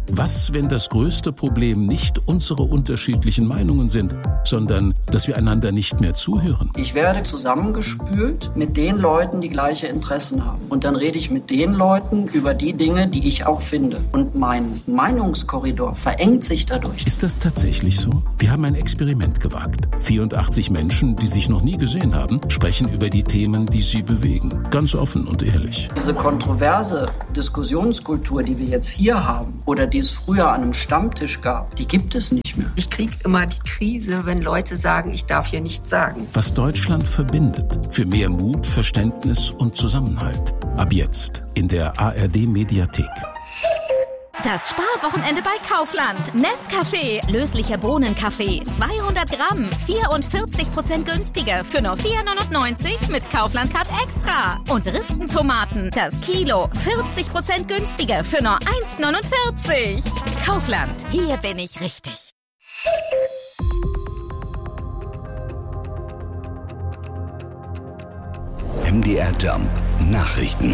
Was, wenn das größte Problem nicht unsere unterschiedlichen Meinungen sind, sondern dass wir einander nicht mehr zuhören? Ich werde zusammengespült mit den Leuten, die gleiche Interessen haben. Und dann rede ich mit den Leuten über die Dinge, die ich auch finde. Und mein Meinungskorridor verengt sich dadurch. Ist das tatsächlich so? Wir haben ein Experiment gewagt. 84 Menschen, die sich noch nie gesehen haben, sprechen über die Themen, die sie bewegen. Ganz offen und ehrlich. Diese kontroverse Diskussionskultur, die wir jetzt hier haben oder die es früher an einem Stammtisch gab, die gibt es nicht mehr. Ich kriege immer die Krise, wenn Leute sagen, ich darf hier nichts sagen. Was Deutschland verbindet. Für mehr Mut, Verständnis und Zusammenhalt. Ab jetzt in der ARD-Mediathek. Das Sparwochenende bei Kaufland. Nescafé, löslicher Bohnenkaffee, 200 Gramm, 44% günstiger für nur 4,99 mit Kaufland Card Extra. Und Ristentomaten, das Kilo, 40% günstiger für nur 1,49. Kaufland, hier bin ich richtig. MDR Jump Nachrichten.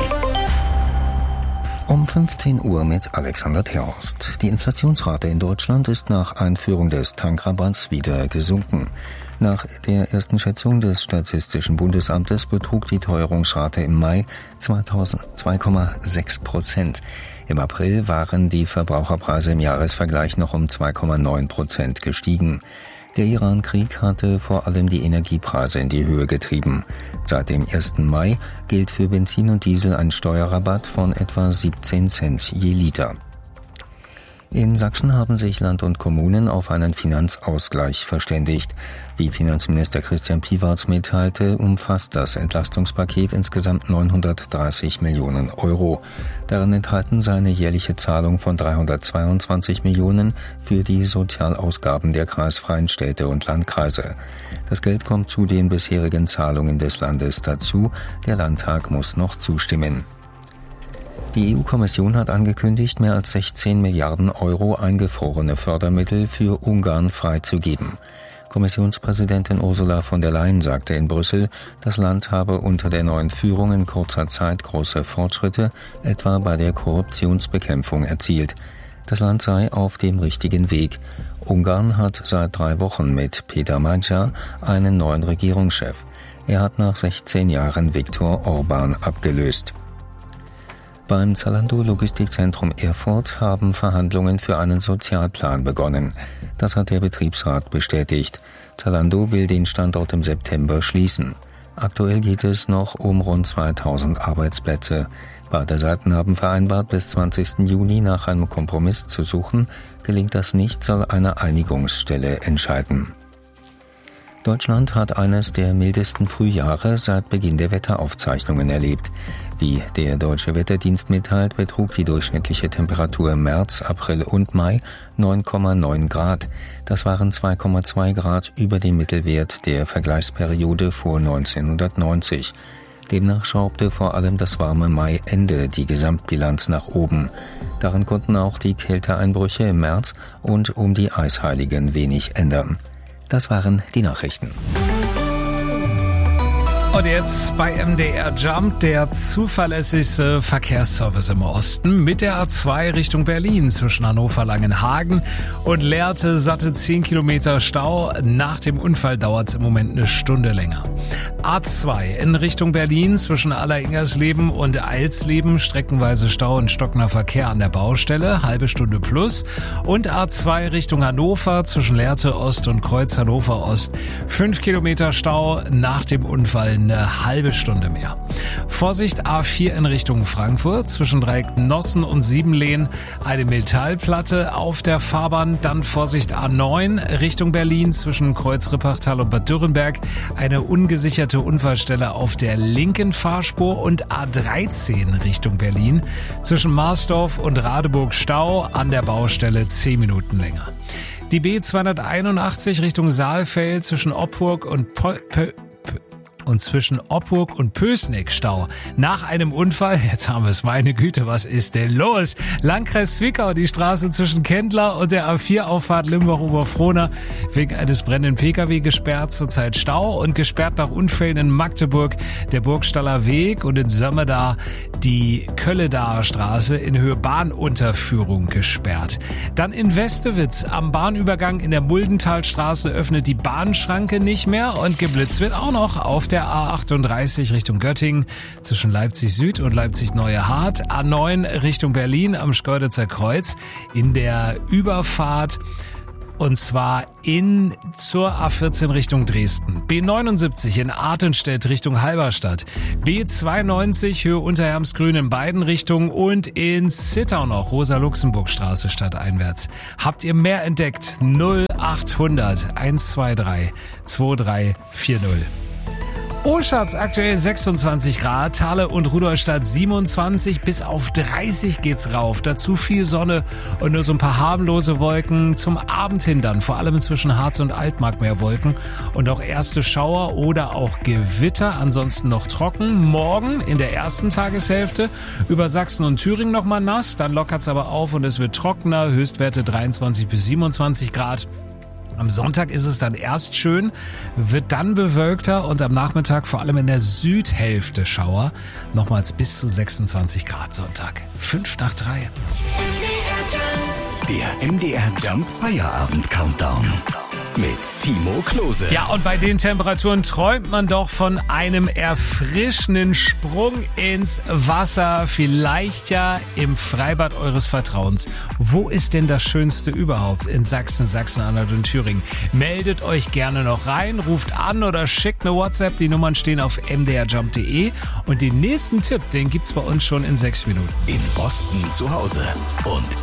Um 15 Uhr mit Alexander Terhorst. Die Inflationsrate in Deutschland ist nach Einführung des Tankrabatts wieder gesunken. Nach der ersten Schätzung des Statistischen Bundesamtes betrug die Teuerungsrate im Mai 2,6%. Im April waren die Verbraucherpreise im Jahresvergleich noch um 2,9% gestiegen. Der Iran-Krieg hatte vor allem die Energiepreise in die Höhe getrieben. Seit dem 1. Mai gilt für Benzin und Diesel ein Steuerrabatt von etwa 17 Cent je Liter. In Sachsen haben sich Land und Kommunen auf einen Finanzausgleich verständigt. Wie Finanzminister Christian Piwarz mitteilte, umfasst das Entlastungspaket insgesamt 930 Millionen Euro. Darin enthalten sei eine jährliche Zahlung von 322 Millionen für die Sozialausgaben der kreisfreien Städte und Landkreise. Das Geld kommt zu den bisherigen Zahlungen des Landes dazu. Der Landtag muss noch zustimmen. Die EU-Kommission hat angekündigt, mehr als 16 Milliarden Euro eingefrorene Fördermittel für Ungarn freizugeben. Kommissionspräsidentin Ursula von der Leyen sagte in Brüssel, das Land habe unter der neuen Führung in kurzer Zeit große Fortschritte, etwa bei der Korruptionsbekämpfung, erzielt. Das Land sei auf dem richtigen Weg. Ungarn hat seit 3 Wochen mit Peter Magyar einen neuen Regierungschef. Er hat nach 16 Jahren Viktor Orbán abgelöst. Beim Zalando-Logistikzentrum Erfurt haben Verhandlungen für einen Sozialplan begonnen. Das hat der Betriebsrat bestätigt. Zalando will den Standort im September schließen. Aktuell geht es noch um rund 2000 Arbeitsplätze. Beide Seiten haben vereinbart, bis 20. Juni nach einem Kompromiss zu suchen. Gelingt das nicht, soll eine Einigungsstelle entscheiden. Deutschland hat eines der mildesten Frühjahre seit Beginn der Wetteraufzeichnungen erlebt. Wie der Deutsche Wetterdienst mitteilt, betrug die durchschnittliche Temperatur im März, April und Mai 9,9 Grad. Das waren 2,2 Grad über dem Mittelwert der Vergleichsperiode vor 1990. Demnach schraubte vor allem das warme Maiende die Gesamtbilanz nach oben. Daran konnten auch die Kälteeinbrüche im März und um die Eisheiligen wenig ändern. Das waren die Nachrichten. Und jetzt bei MDR Jump der zuverlässigste Verkehrsservice im Osten mit der A2 Richtung Berlin zwischen Hannover-Langenhagen und Lehrte satte 10 Kilometer Stau. Nach dem Unfall dauert es im Moment eine Stunde länger. A2 in Richtung Berlin zwischen Alleringersleben und Eilsleben streckenweise Stau und stockender Verkehr an der Baustelle, halbe Stunde plus. Und A2 Richtung Hannover zwischen Lehrte Ost und Kreuz Hannover Ost 5 Kilometer Stau, nach dem Unfall eine halbe Stunde mehr. Vorsicht A4 in Richtung Frankfurt zwischen Dreiecknossen und Siebenlehn eine Metallplatte auf der Fahrbahn. Dann Vorsicht A9 Richtung Berlin zwischen Kreuz-Rippachtal und Bad Dürrenberg eine ungesicherte Unfallstelle auf der linken Fahrspur und A13 Richtung Berlin zwischen Marsdorf und Radeburg Stau an der Baustelle 10 Minuten länger. Die B281 Richtung Saalfeld zwischen Oppurg und und zwischen Oppurg und Pößneck Stau. Nach einem Unfall, jetzt haben wir es, meine Güte, was ist denn los? Landkreis Zwickau, die Straße zwischen Kendler und der A4-Auffahrt Limbach-Oberfrohna wegen eines brennenden Pkw gesperrt, zurzeit Stau und gesperrt nach Unfällen in Magdeburg der Burgstaller Weg und in Sömmerda die Kölledaer Straße in Höhe Bahnunterführung gesperrt. Dann in Westewitz am Bahnübergang in der Muldenthalstraße öffnet die Bahnschranke nicht mehr und geblitzt wird auch noch auf der A38 Richtung Göttingen zwischen Leipzig Süd und Leipzig Neue Hart, A9 Richtung Berlin am Schkeuditzer Kreuz in der Überfahrt und zwar zur A14 Richtung Dresden. B79 in Artenstedt Richtung Halberstadt. B92 Höhe Unterhermsgrün in beiden Richtungen und in Zittau noch Rosa-Luxemburg-Straße stadteinwärts. Habt ihr mehr entdeckt? 0800 123 2340. Oschatz aktuell 26 Grad, Thale und Rudolstadt 27, bis auf 30 geht's rauf. Dazu viel Sonne und nur so ein paar harmlose Wolken. Zum Abend hin dann, vor allem zwischen Harz und Altmark mehr Wolken und auch erste Schauer oder auch Gewitter. Ansonsten noch trocken. Morgen in der ersten Tageshälfte über Sachsen und Thüringen nochmal nass. Dann lockert's aber auf und es wird trockener. Höchstwerte 23 bis 27 Grad. Am Sonntag ist es dann erst schön, wird dann bewölkter und am Nachmittag vor allem in der Südhälfte Schauer. Nochmals bis zu 26 Grad Sonntag. 5 nach 3. Der MDR Jump Feierabend Countdown mit Timo Klose. Ja, und bei den Temperaturen träumt man doch von einem erfrischenden Sprung ins Wasser. Vielleicht ja im Freibad eures Vertrauens. Wo ist denn das Schönste überhaupt in Sachsen, Sachsen-Anhalt und Thüringen? Meldet euch gerne noch rein, ruft an oder schickt eine WhatsApp. Die Nummern stehen auf mdrjump.de. Und den nächsten Tipp, den gibt's bei uns schon in 6 Minuten. In Boston zu Hause und